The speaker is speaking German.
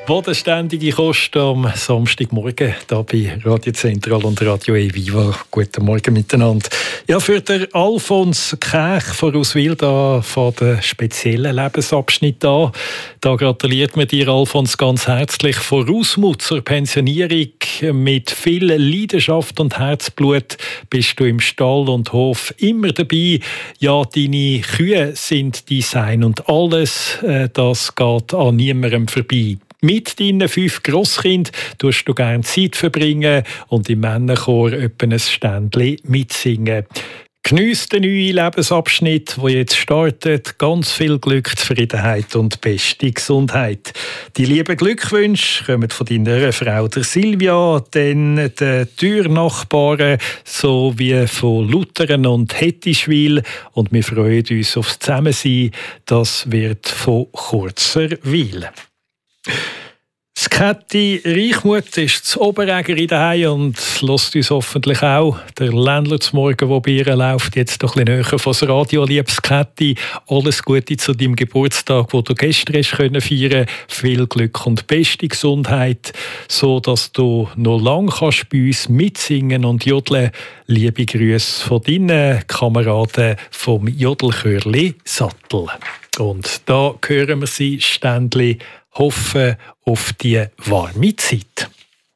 Bodenständige Kost am Samstagmorgen hier bei Radio Zentral und Radio Viva. Guten Morgen miteinander. Ja, für den Alfons Käch von Auswil von den speziellen Lebensabschnitt an. Da gratuliert man dir, Alfons, ganz herzlich von Ausmut zur Pensionierung. Mit viel Leidenschaft und Herzblut bist du im Stall und Hof immer dabei. Ja, deine Kühe sind dein Sein und alles, das geht an niemandem vorbei. Mit deinen 5 Grosskindern tust du gerne Zeit verbringen und im Männerchor etwa ein Ständchen mitsingen. Geniess den neuen Lebensabschnitt, der jetzt startet. Ganz viel Glück, Zufriedenheit und beste Gesundheit. Die lieben Glückwünsche kommen von deiner Frau der Silvia, dann den Türnachbarn sowie von Lutheren und Hettischwil. Und wir freuen uns aufs Zusammensein. Das wird von Kurzerwil. Das Käthi Reichmuth ist zu Oberägeri daheim und lässt uns hoffentlich auch. Der Ländler zum Morgen, der bei ihr läuft, jetzt doch ein bisschen näher von das Radio. Liebes Käthi, alles Gute zu deinem Geburtstag, den du gestern hast feiern können. Viel Glück und beste Gesundheit, so dass du noch lange kannst bei uns mitsingen und jodeln. Liebe Grüße von deinen Kameraden vom Jodelchörli Sattel. Und da hören wir sie Ständli hoffen auf die warme Zeit.